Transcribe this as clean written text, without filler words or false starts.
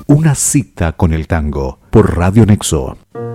Una cita con el tango por Radio Nexo.